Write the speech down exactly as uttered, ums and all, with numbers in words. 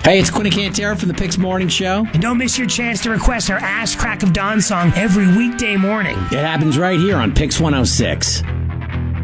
Hey, it's Quinn Cantera from the Pix Morning Show. And don't miss your chance to request our Ass Crack of Dawn song every weekday morning. It happens right here on Pix one oh six.